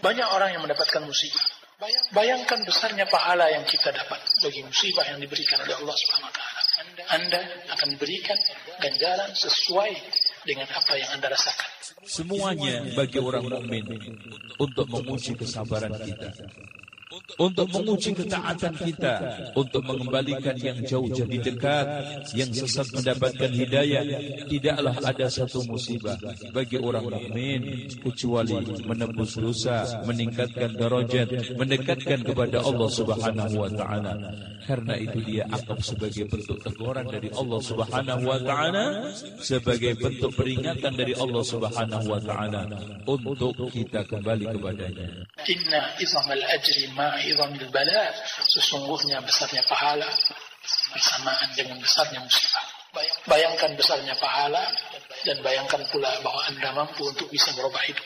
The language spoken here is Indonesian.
Banyak orang yang mendapatkan musibah. Bayangkan besarnya pahala yang kita dapat bagi musibah yang diberikan oleh Allah Subhanahu wa taala. Anda akan diberikan ganjaran sesuai dengan apa yang Anda rasakan. Semuanya bagi orang mukmin untuk menguji kesabaran kita, untuk menguji ketaatan kita, untuk mengembalikan yang jauh jadi dekat, yang sesat mendapatkan hidayah. Tidaklah ada satu musibah bagi orang mukmin kecuali menebus dosa, meningkatkan derajat, mendekatkan kepada Allah Subhanahu wa taala. Karena itu dia anggap sebagai bentuk teguran dari Allah Subhanahu wa taala, sebagai bentuk peringatan dari Allah Subhanahu wa taala untuk kita kembali kepadanya. Inna izamal ajri ma'izamil bala. Sesungguhnya besarnya pahala bersamaan dengan besarnya musibah. Bayangkan besarnya pahala dan bayangkan pula bahwa Anda mampu untuk bisa merubah hidup.